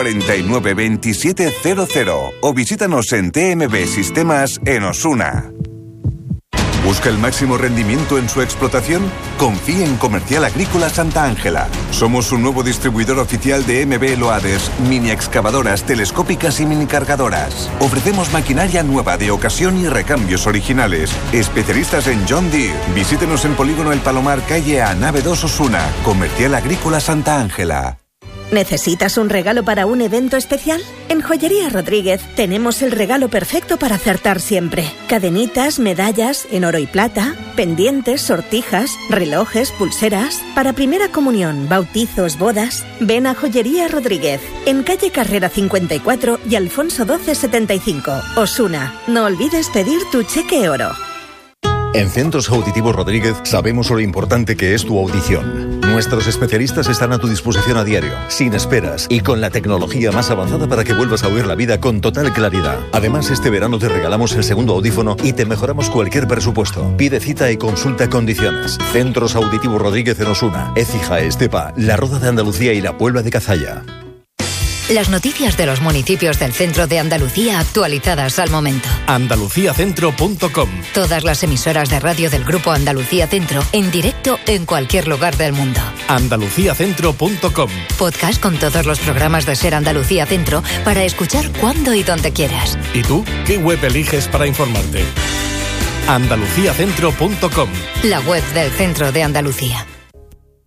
49 27 00 o visítanos en TMB Sistemas en Osuna. ¿Busca el máximo rendimiento en su explotación? Confíe en Comercial Agrícola Santa Ángela. Somos un nuevo distribuidor oficial de MB Loades, mini excavadoras telescópicas y mini cargadoras. Ofrecemos maquinaria nueva de ocasión y recambios originales. Especialistas en John Deere. Visítenos en Polígono El Palomar, calle A, nave 2 Osuna. Comercial Agrícola Santa Ángela. ¿Necesitas un regalo para un evento especial? En Joyería Rodríguez tenemos el regalo perfecto para acertar siempre. Cadenitas, medallas en oro y plata, pendientes, sortijas, relojes, pulseras. Para primera comunión, bautizos, bodas. Ven a Joyería Rodríguez, en calle Carrera 54 y Alfonso XII 75, Osuna. No olvides pedir tu cheque oro. En Centros Auditivos Rodríguez sabemos lo importante que es tu audición. Nuestros especialistas están a tu disposición a diario, sin esperas y con la tecnología más avanzada para que vuelvas a oír la vida con total claridad. Además, este verano te regalamos el segundo audífono y te mejoramos cualquier presupuesto. Pide cita y consulta condiciones. Centros Auditivos Rodríguez en Osuna, Écija, Estepa, La Roda de Andalucía y La Puebla de Cazalla. Las noticias de los municipios del centro de Andalucía actualizadas al momento. Andaluciacentro.com. Todas las emisoras de radio del Grupo Andalucía Centro en directo en cualquier lugar del mundo. Andaluciacentro.com. Podcast con todos los programas de Ser Andalucía Centro para escuchar cuando y donde quieras. ¿Y tú qué web eliges para informarte? Andaluciacentro.com. La web del centro de Andalucía.